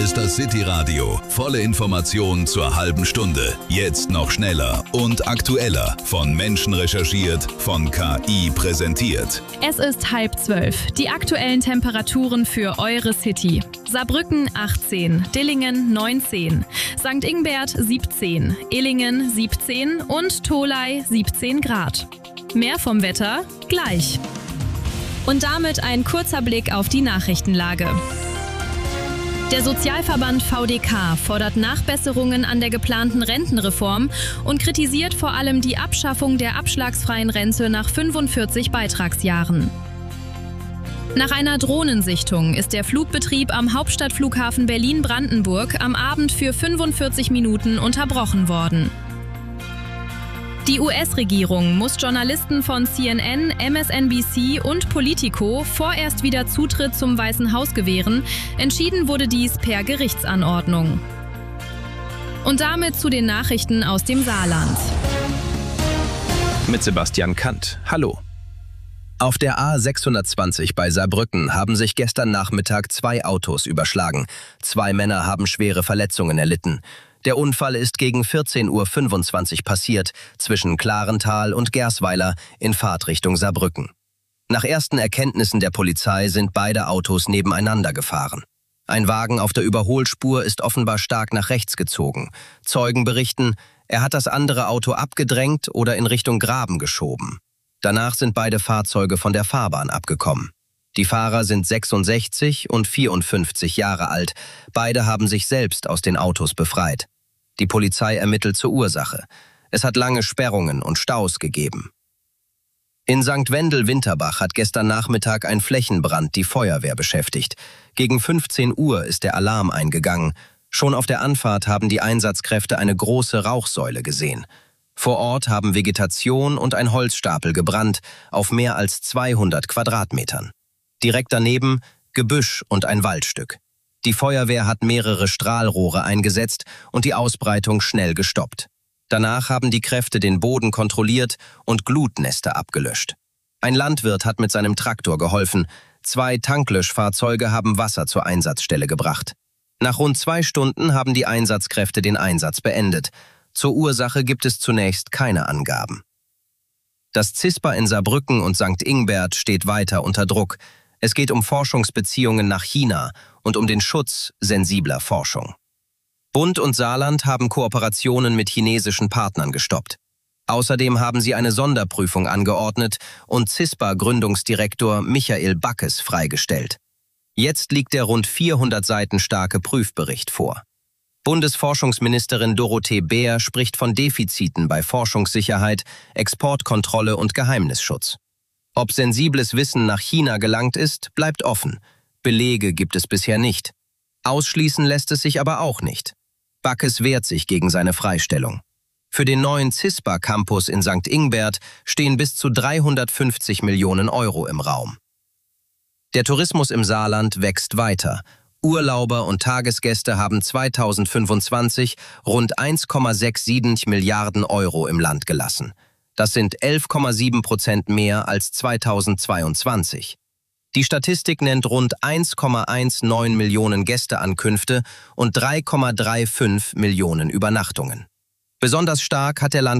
ist das City-Radio. Volle Informationen zur halben Stunde. Jetzt noch schneller und aktueller. Von Menschen recherchiert, von KI präsentiert. Es ist 11:30. Die aktuellen Temperaturen für eure City. Saarbrücken 18, Dillingen 19, St. Ingbert 17, Illingen 17 und Tholey 17 Grad. Mehr vom Wetter gleich. Und damit ein kurzer Blick auf die Nachrichtenlage. Der Sozialverband VDK fordert Nachbesserungen an der geplanten Rentenreform und kritisiert vor allem die Abschaffung der abschlagsfreien Rente nach 45 Beitragsjahren. Nach einer Drohnensichtung ist der Flugbetrieb am Hauptstadtflughafen Berlin-Brandenburg am Abend für 45 Minuten unterbrochen worden. Die US-Regierung muss Journalisten von CNN, MSNBC und Politico vorerst wieder Zutritt zum Weißen Haus gewähren. Entschieden wurde dies per Gerichtsanordnung. Und damit zu den Nachrichten aus dem Saarland. Mit Sebastian Kant. Hallo. Auf der A620 bei Saarbrücken haben sich gestern Nachmittag 2 Autos überschlagen. 2 Männer haben schwere Verletzungen erlitten. Der Unfall ist gegen 14:25 Uhr passiert, zwischen Klarental und Gersweiler in Fahrtrichtung Saarbrücken. Nach ersten Erkenntnissen der Polizei sind beide Autos nebeneinander gefahren. Ein Wagen auf der Überholspur ist offenbar stark nach rechts gezogen. Zeugen berichten, er hat das andere Auto abgedrängt oder in Richtung Graben geschoben. Danach sind beide Fahrzeuge von der Fahrbahn abgekommen. Die Fahrer sind 66 und 54 Jahre alt. Beide haben sich selbst aus den Autos befreit. Die Polizei ermittelt zur Ursache. Es hat lange Sperrungen und Staus gegeben. In St. Wendel-Winterbach hat gestern Nachmittag ein Flächenbrand die Feuerwehr beschäftigt. Gegen 15 Uhr ist der Alarm eingegangen. Schon auf der Anfahrt haben die Einsatzkräfte eine große Rauchsäule gesehen. Vor Ort haben Vegetation und ein Holzstapel gebrannt auf mehr als 200 Quadratmetern. Direkt daneben Gebüsch und ein Waldstück. Die Feuerwehr hat mehrere Strahlrohre eingesetzt und die Ausbreitung schnell gestoppt. Danach haben die Kräfte den Boden kontrolliert und Glutnester abgelöscht. Ein Landwirt hat mit seinem Traktor geholfen. 2 Tanklöschfahrzeuge haben Wasser zur Einsatzstelle gebracht. Nach rund 2 Stunden haben die Einsatzkräfte den Einsatz beendet. Zur Ursache gibt es zunächst keine Angaben. Das CISPA in Saarbrücken und St. Ingbert steht weiter unter Druck. Es geht um Forschungsbeziehungen nach China und um den Schutz sensibler Forschung. Bund und Saarland haben Kooperationen mit chinesischen Partnern gestoppt. Außerdem haben sie eine Sonderprüfung angeordnet und CISPA-Gründungsdirektor Michael Backes freigestellt. Jetzt liegt der rund 400 Seiten starke Prüfbericht vor. Bundesforschungsministerin Dorothee Bär spricht von Defiziten bei Forschungssicherheit, Exportkontrolle und Geheimnisschutz. Ob sensibles Wissen nach China gelangt ist, bleibt offen. Belege gibt es bisher nicht. Ausschließen lässt es sich aber auch nicht. Backes wehrt sich gegen seine Freistellung. Für den neuen CISPA-Campus in St. Ingbert stehen bis zu 350 Millionen Euro im Raum. Der Tourismus im Saarland wächst weiter. Urlauber und Tagesgäste haben 2025 rund 1,67 Milliarden Euro im Land gelassen. Das sind 11,7% mehr als 2022. Die Statistik nennt rund 1,19 Millionen Gästeankünfte und 3,35 Millionen Übernachtungen. Besonders stark hat der